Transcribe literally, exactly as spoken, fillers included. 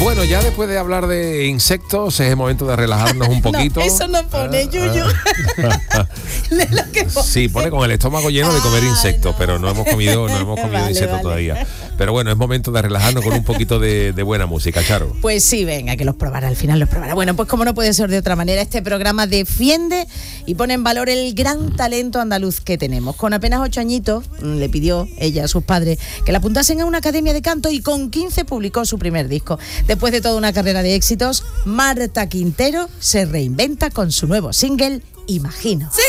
Bueno, ya después de hablar de insectos, es el momento de relajarnos un poquito. No, eso no pone, ah, Yuyu. Ah. Pone. Sí, pone con el estómago lleno de comer insectos, no. pero no hemos comido, no hemos comido vale, insectos vale. todavía. Pero bueno, es momento de relajarnos con un poquito de, de buena música, Charo. Pues sí, venga, que los probará, al final los probará. Bueno, pues como no puede ser de otra manera, este programa defiende y pone en valor el gran talento andaluz que tenemos. Con apenas ocho añitos, le pidió ella a sus padres que la apuntasen a una academia de canto y con quince publicó su primer disco. Después de toda una carrera de éxitos, Marta Quintero se reinventa con su nuevo single, Imagino. Sí.